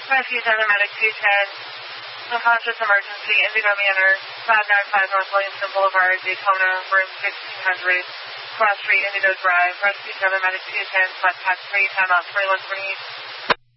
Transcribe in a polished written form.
Rescue Center Medic 210. Unconscious emergency, Indigo Manor, 595 North Williamson Boulevard, Daytona, room 1600, Cross Street, Indigo Drive. Rescue Center Medic 210, flat tax free, timeout 2128.